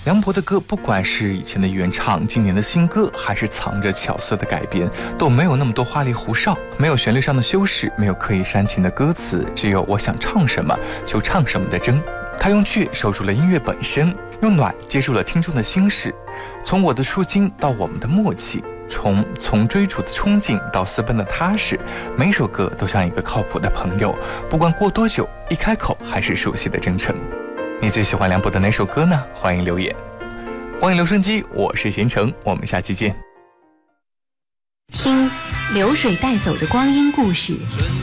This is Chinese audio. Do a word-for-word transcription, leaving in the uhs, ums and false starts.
梁博的歌，不管是以前的原唱、今年的新歌，还是藏着巧思的改编，都没有那么多花里胡哨，没有旋律上的修饰，没有刻意煽情的歌词，只有我想唱什么就唱什么的真。他用倔守住了音乐本身，用暖接住了听众的心事。从我的出金到我们的默契，从从追逐的憧憬到私奔的踏实，每首歌都像一个靠谱的朋友，不管过多久，一开口还是熟悉的真诚。你最喜欢梁博的哪首歌呢？欢迎留言。光影留声机，我是贤成，我们下期见。 听流水带走的光阴故事。